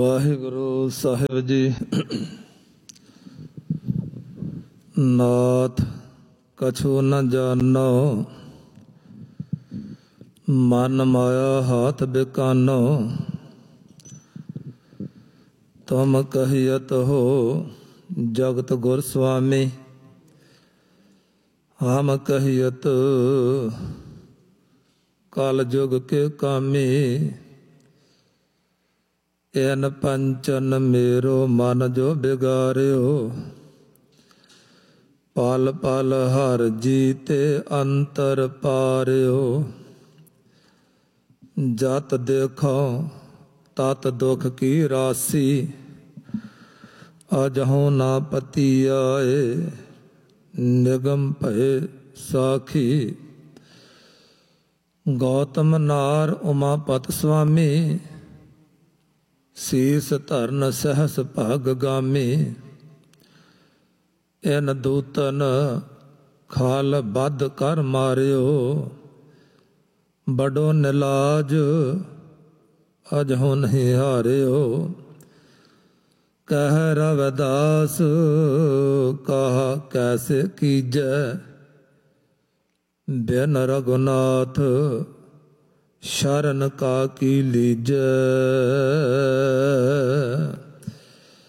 ਵਾਹਿਗੁਰੂ ਸਾਹਿਬ ਜੀ। ਨਾਥ ਕਛੂ ਨ ਜਾਨੋ, ਮਨ ਮਾਇਆ ਹਾਥ ਬਿਕਾਨੋ। ਤੁਮ ਕਹੀਅਤ ਹੋ ਜਗਤ ਗੁਰ ਸੁਆਮੀ, ਹਮ ਕਹੀਅਤ ਕਲ ਜੁਗ ਕੇ ਕਾਮੀ। ਐਨ ਪੰਚਨ ਮੇਰੋ ਮਨ ਜੋ ਬਿਗਾਰਿਓ, ਪਲ ਪਲ ਹਰ ਜੀ ਤੇ ਅੰਤਰ ਪਾਰਿਓ। ਜਤ ਦੇਖੋ ਤਤ ਦੁਖ ਕੀ ਰਾਸੀ, ਅਜਹੁ ਨਾ ਪਤੀ ਆਏ ਨਿਗਮ ਭਏ ਸਾਖੀ। ਗੌਤਮ ਨਾਰ ਉਮਾਪਤ ਸੁਆਮੀ, ਸੀਸ ਧਰਨ ਸਹਸ ਭਗ ਗਾਮੀ। ਇਨ ਦੂਤਨ ਖਾਲ ਬੱਧ ਕਰ ਮਾਰਿਓ, ਬੜੋ ਨਿਲਾਜ ਅਜਹੁ ਨਹੀਂ ਹਾਰਿਓ। ਕਹਿ ਰਵਿਦਾਸ ਕਹਾ ਕੈਸੇ ਕੀਜੈ, ਬਿਨ ਰਘੁਨਾਥ ਸ਼ਰਨ ਕਾ ਕੀ ਲੀਜੈ।